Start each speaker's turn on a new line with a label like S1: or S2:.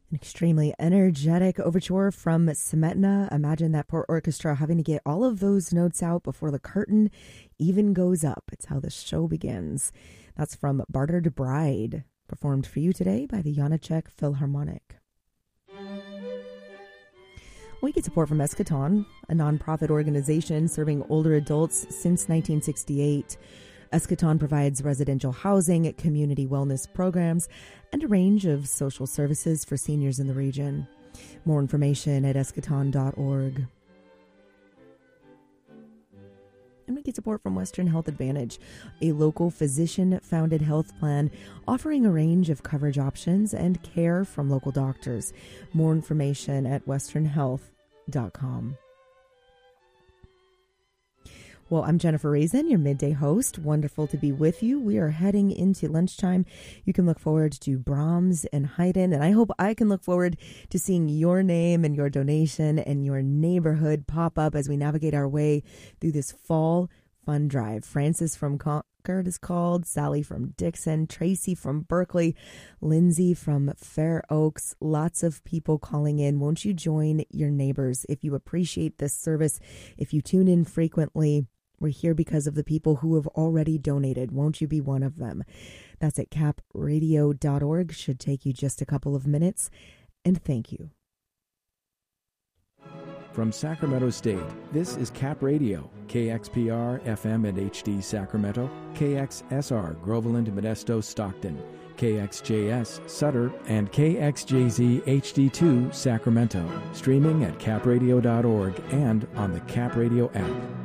S1: An extremely energetic overture from Smetana. Imagine that poor orchestra having to get all of those notes out before the curtain even goes up. It's how the show begins. That's from Bartered Bride, performed for you today by the Janacek Philharmonic. We get support from Eschaton, a nonprofit organization serving older adults since 1968. Eschaton provides residential housing, community wellness programs, and a range of social services for seniors in the region. More information at eschaton.org. And we get support from Western Health Advantage, a local physician-founded health plan offering a range of coverage options and care from local doctors. More information at westernhealth.com. Well, I'm Jennifer Raisin, your midday host. Wonderful to be with you. We are heading into lunchtime. You can look forward to Brahms and Haydn, and I hope I can look forward to seeing your name and your donation and your neighborhood pop up as we navigate our way through this fall fun drive. Francis from Concord is called, Sally from Dixon, Tracy from Berkeley, Lindsay from Fair Oaks. Lots of people calling in. Won't you join your neighbors? If you appreciate this service, if you tune in frequently, we're here because of the people who have already donated. Won't you be one of them? That's at capradio.org. Should take you just a couple of minutes. And thank you.
S2: From Sacramento State, this is Cap Radio, KXPR, FM and HD Sacramento, KXSR, Groveland, Modesto, Stockton, KXJS, Sutter, and KXJZ HD2, Sacramento. Streaming at capradio.org and on the Cap Radio app.